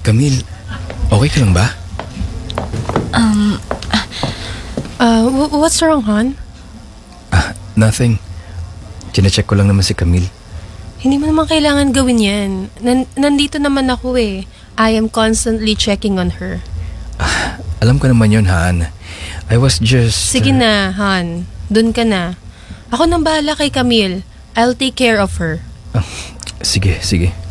Camille, okay ka lang ba? What's wrong, hon? Nothing. Chine-check ko lang naman si Camille. Hindi mo naman kailangan gawin yan. Nandito naman ako eh. I am constantly checking on her. Alam ko naman yun, Han. I was just... Sige na, hon. Dun ka na. Ako nang bahala kay Camille. I'll take care of her. Sige.